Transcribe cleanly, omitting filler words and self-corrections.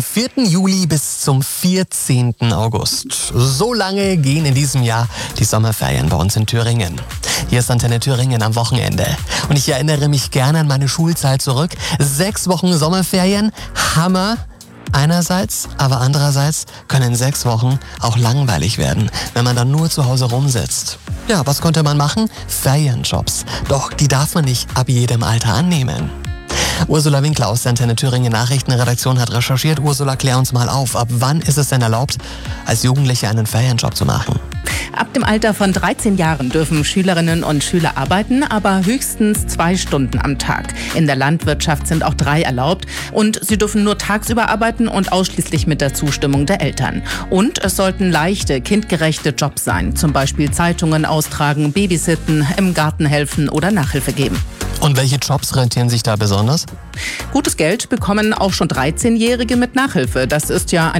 4. Juli bis zum 14. August. So lange gehen in diesem Jahr die Sommerferien bei uns in Thüringen. Hier ist Antenne Thüringen am Wochenende. Und ich erinnere mich gerne an meine Schulzeit zurück. 6 Wochen Sommerferien, Hammer. Einerseits, aber andererseits können 6 Wochen auch langweilig werden, wenn man dann nur zu Hause rumsitzt. Ja, was konnte man machen? Ferienjobs. Doch die darf man nicht ab jedem Alter annehmen. Ursula Winkler aus der Antenne Thüringen Nachrichtenredaktion hat recherchiert. Ursula, klär uns mal auf. Ab wann ist es denn erlaubt, als Jugendliche einen Ferienjob zu machen? Ab dem Alter von 13 Jahren dürfen Schülerinnen und Schüler arbeiten, aber höchstens 2 Stunden am Tag. In der Landwirtschaft sind auch 3 erlaubt und sie dürfen nur tagsüber arbeiten und ausschließlich mit der Zustimmung der Eltern. Und es sollten leichte, kindgerechte Jobs sein, zum Beispiel Zeitungen austragen, babysitten, im Garten helfen oder Nachhilfe geben. Und welche Jobs rentieren sich da besonders? Gutes Geld bekommen auch schon 13-Jährige mit Nachhilfe. Das ist ja